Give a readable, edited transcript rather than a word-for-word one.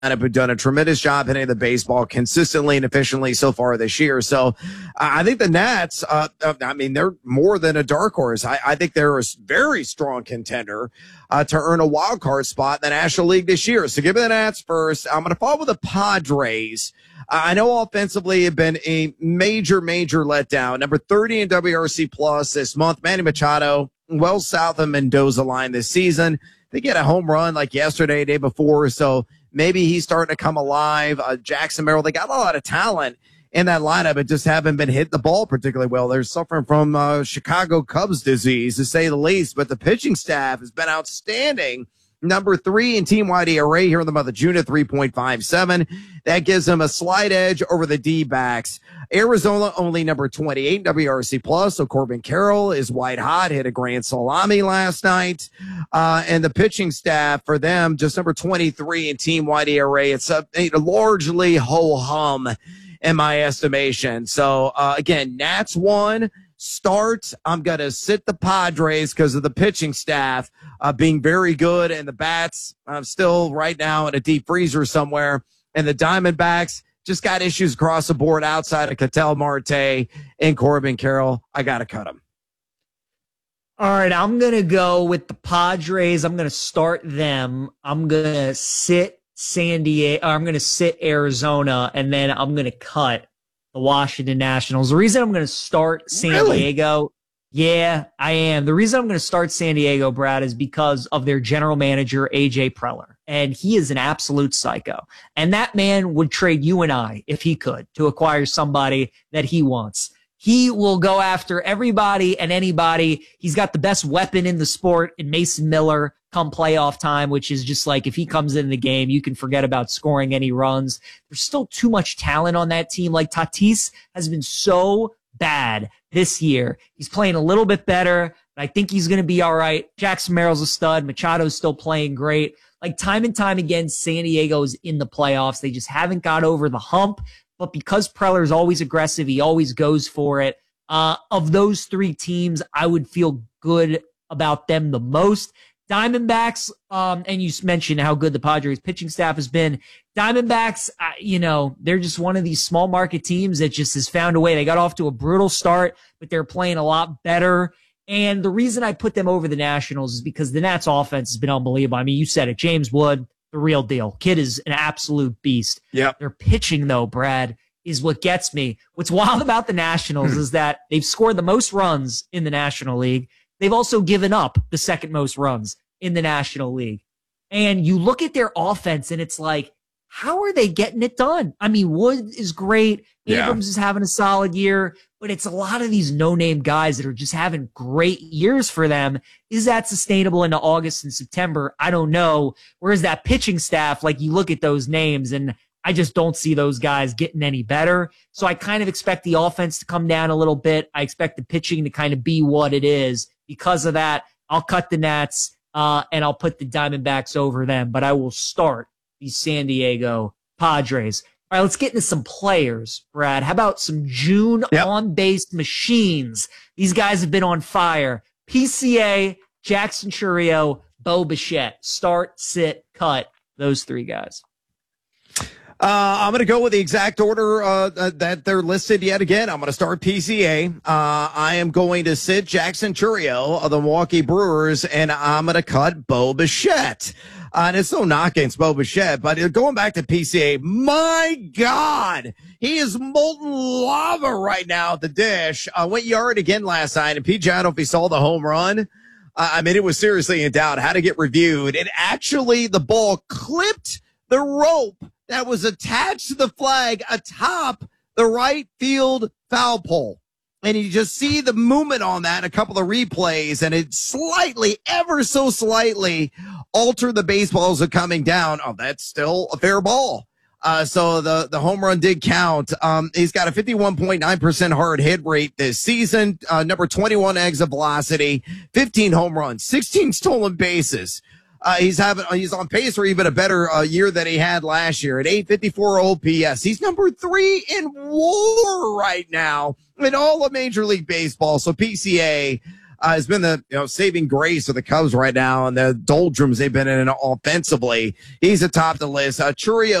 have done a tremendous job hitting the baseball consistently and efficiently so far this year. So I think the Nats, they're more than a dark horse. I think they're a very strong contender to earn a wild card spot in the National League this year. So give me the Nats first. I'm going to follow with the Padres. I know offensively have been a major letdown. Number 30 in WRC plus this month. Manny Machado, well south of Mendoza line this season. They get a home run like yesterday, day before. So maybe he's starting to come alive. Jackson Merrill, they got a lot of talent in that lineup, but just haven't been hitting the ball particularly well. They're suffering from Chicago Cubs disease, to say the least, but the pitching staff has been outstanding. Number 3 in team-wide ERA here in the month of June at 3.57. That gives them a slight edge over the D-backs. Arizona only number 28 WRC plus. So Corbin Carroll is white hot, hit a grand salami last night. And the pitching staff for them just number 23 in team-wide ERA. It's largely ho-hum in my estimation. So again, Nats 1. Start. I'm going to sit the Padres because of the pitching staff being very good, and the bats still right now in a deep freezer somewhere. And the Diamondbacks just got issues across the board outside of Ketel Marte and Corbin Carroll. I got to cut them. All right, I'm going to go with the Padres. I'm going to start them. I'm going to sit San Diego. I'm going to sit Arizona, and then I'm going to cut the Washington Nationals. The reason I'm going to start San Diego, yeah, I am. The reason I'm going to start San Diego, Brad, is because of their general manager, AJ Preller. And he is an absolute psycho. And that man would trade you and I, if he could, to acquire somebody that he wants. He will go after everybody and anybody. He's got the best weapon in the sport in Mason Miller come playoff time, which is just like if he comes in the game, you can forget about scoring any runs. There's still too much talent on that team. Like Tatis has been so bad this year. He's playing a little bit better, but I think he's going to be all right. Jackson Merrill's a stud. Machado's still playing great. Like time and time again, San Diego's in the playoffs. They just haven't got over the hump. But because Preller's always aggressive, he always goes for it. Of those 3 teams, I would feel good about them the most. Diamondbacks, and you mentioned how good the Padres pitching staff has been. Diamondbacks, they're just one of these small market teams that just has found a way. They got off to a brutal start, but they're playing a lot better. And the reason I put them over the Nationals is because the Nats offense has been unbelievable. I mean, you said it, James Wood, the real deal. Kid is an absolute beast. Yeah. Their pitching, though, Brad, is what gets me. What's wild about the Nationals is that they've scored the most runs in the National League. They've also given up the second most runs in the National League. And you look at their offense and it's like, how are they getting it done? I mean, Wood is great. Abrams is having a solid year, but it's a lot of these no-name guys that are just having great years for them. Is that sustainable into August and September? I don't know. Whereas that pitching staff, like you look at those names and I just don't see those guys getting any better. So I kind of expect the offense to come down a little bit. I expect the pitching to kind of be what it is. Because of that, I'll cut the Nats. And I'll put the Diamondbacks over them, but I will start the San Diego Padres. All right, let's get into some players, Brad. How about some June on-base machines? These guys have been on fire. PCA, Jackson Chourio, Bo Bichette. Start, sit, cut. Those 3 guys. I'm going to go with the exact order that they're listed yet again. I'm going to start PCA. I am going to sit Jackson Chourio of the Milwaukee Brewers, and I'm going to cut Bo Bichette. And it's no knock against Bo Bichette, but going back to PCA, my God, he is molten lava right now at the dish. Went yard again last night, and PJ, I don't know if he saw the home run. It was seriously in doubt. Had to get reviewed. And actually, the ball clipped the rope that was attached to the flag atop the right field foul pole. And you just see the movement on that in a couple of replays, and it slightly, ever so slightly, altered the baseballs are coming down. Oh, that's still a fair ball. So the home run did count. He's got a 51.9% hard hit rate this season, number 21 exit velocity, 15 home runs, 16 stolen bases. He's on pace for even a better year than he had last year at 854 OPS. He's number 3 in WAR right now in all of Major League Baseball. So PCA, has been the saving grace of the Cubs right now and the doldrums they've been in offensively. He's atop the list. Churio